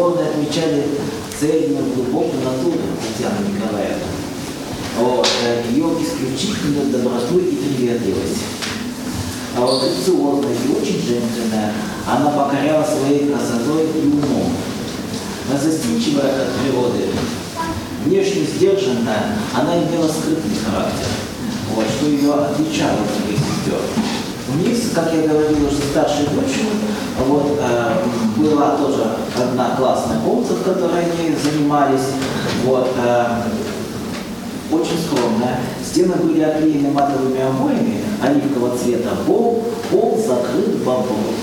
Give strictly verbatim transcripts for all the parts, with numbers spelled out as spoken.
придворные отмечали цельную глубокую натуру Татьяны Николаевны. Вот, ее исключительную доброту и приветливость. А вот грациозная и очень женственная, она покоряла своей красотой и умом. Застенчивая от природы, внешне сдержанная, она имела скрытный характер, вот, что ее отличало от своих сестер. У них, как я говорил, уже старшей дочерью, вот, э, была тоже одна классная комната, в которой они занимались, вот, э, очень скромная. Стены были оклеены матовыми обоями оливкового цвета, пол, пол закрыт бобром.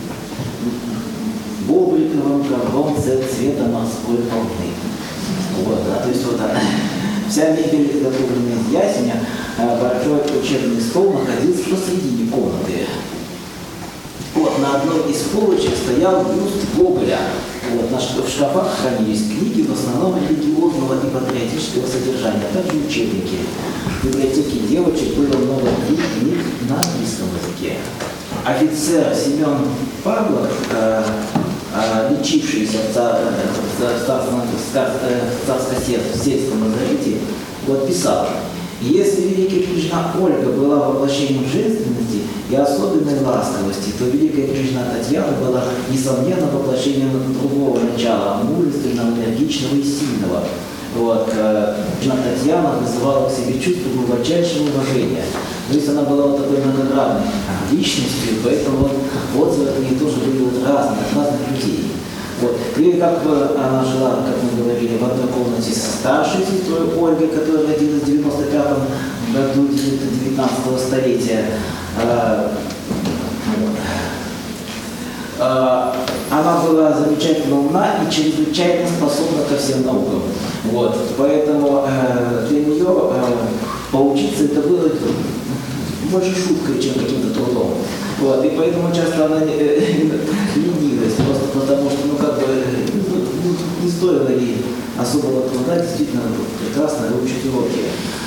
Бобриковым ковром цвета морской волны. Вот, а, то есть вот а, вся мебель, изготовленная из ясеня, большой учебный стол находился посредине комнаты. Вот, на одной из полочек стоял бюст Гоголя. Вот, на, в шкафах хранились книги, в основном религиозного и патриотического содержания, а также учебники. В библиотеке девочек было много книг, книг на английском языке. Офицер Семен Павлов, э, э, лечившийся в царско-сельском лазарете, вот писал: если великая княжна Ольга была воплощением женственности и особенной ласковости, то великая княжна Татьяна была, несомненно, воплощением другого начала, мужественного, энергичного и сильного. Вот, княжна Татьяна вызывала к себе чувство глубочайшего уважения. То есть она была вот такой многогранной личностью, поэтому вот отзывы от нее тоже были вот разные, от разных людей. Вот. И как бы она жила, как мы говорили, в одной комнате со старшей сестрой Ольгой, которая родилась в девяносто пятом году девятнадцатого столетия. Она была замечательно умна и чрезвычайно способна ко всем наукам. Вот. Поэтому э, для нее э, поучиться это было больше шуткой, чем каким-то трудом. Вот. И поэтому часто она э, ленилась, просто потому что, ну как бы, ну, не стоило ей особого труда, действительно прекрасно выучить уроки.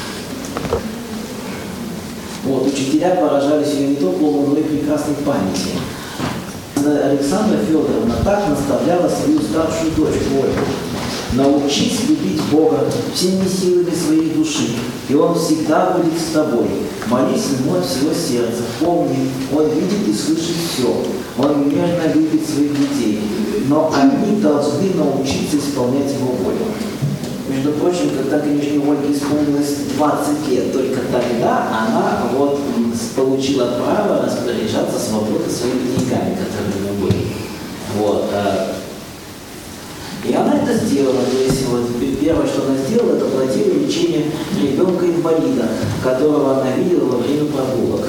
Вот. Учителя поражались ее не только умом, но и прекрасной памяти. Александра Федоровна так наставляла свою старшую дочку Ольгу: научись любить Бога всеми силами своей души, и Он всегда будет с тобой. Молись Ему от всего сердца. Помни, Он видит и слышит все. Он нежно любит своих детей, но они должны научиться исполнять Его волю. Между прочим, когда, конечно, Ольге исполнилось двадцать лет, только тогда она вот получила право распоряжаться свободой своими деньгами, которые у нее были. Вот. И она это сделала. То есть, вот, первое, что она сделала, это платила лечение ребенка-инвалида, которого она видела во время прогулок.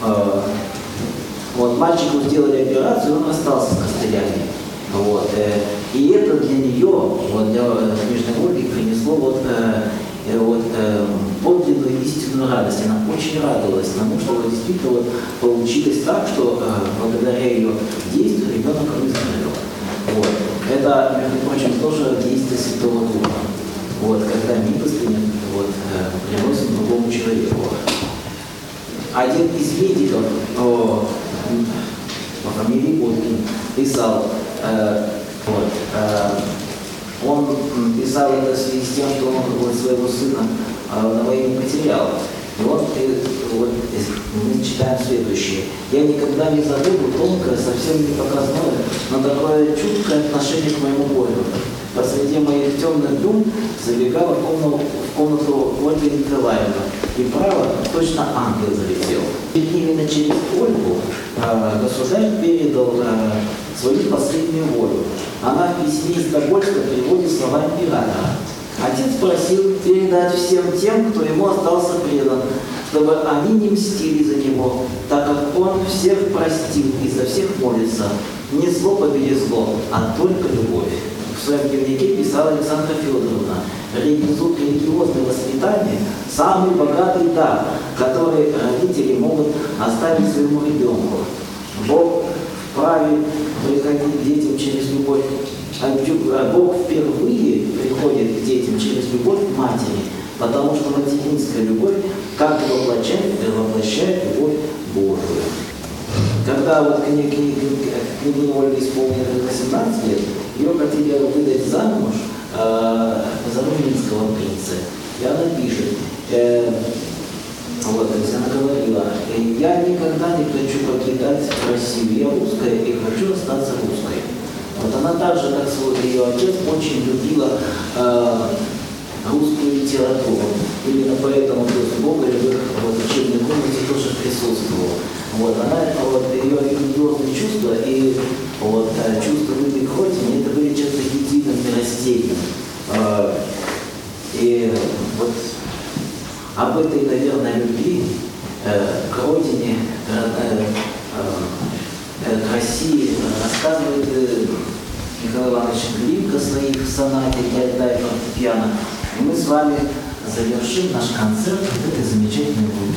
Вот, мальчику сделали операцию, он остался с костылями. Вот. И это для нее, вот, для княжны Ольги, принесло вот, э, вот, э, подлинную истинную радость. Она очень радовалась тому, что вот, действительно вот, получилось так, что э, благодаря ее действию ребенок выздоровел. Вот. Это, между прочим, тоже действие Святого Духа. Вот, когда милостыню вот, э, приносит другому человеку. Один из медиков о, по фамилии Боткин писал, э, вот, э, он писал это в связи с тем, что он вот, своего сына э, на войне потерял. И он, э, вот, мы читаем следующее: я никогда не забуду тонкое, совсем не показное, но такое чуткое отношение к моему горю. Посреди моих темных дум забегала в комнату, в комнату Ольга Николаевна, и право точно ангел залетел. И именно через Ольгу э, государь передал э, свою последнюю волю. Она в письме из Тобольска переводит слова императора. Отец просил передать всем тем, кто ему остался предан, чтобы они не мстили за него, так как он всех простил и за всех молится. Не зло победи зло, а только любовь. В своем дневнике писала Александра Федоровна: религиозное воспитание – самый богатый дар, который родители могут оставить своему ребенку. Бог вправе приходить к детям через любовь. А Бог впервые приходит к детям через любовь к матери, потому что материнская любовь как бы воплощает, воплощает любовь Божию. Когда когда вот кни- кни- кни- княгине Ольге исполнилось восемнадцать лет, ее хотели выдать замуж э, за румынского принца. И она пишет, э, вот, то есть она говорила, я никогда не хочу покидать Россию, я русская и хочу остаться русской. Вот она также, как свой ее отец, очень любила э, русскую литературу. Именно поэтому то есть Гоголь в их вот, учебной комнате тоже присутствовал. Вот, она, вот, ее религиозные чувства и вот, чувства любви к родине, это были чем-то единым миростением. Э, и вот об этой, наверное, любви э, к родине, э, э, э, к России рассказывает э, Михаил Иванович Глинка в своих сонате для альта и фортепиано. И мы с вами завершим наш концерт вот этой замечательной музыкой.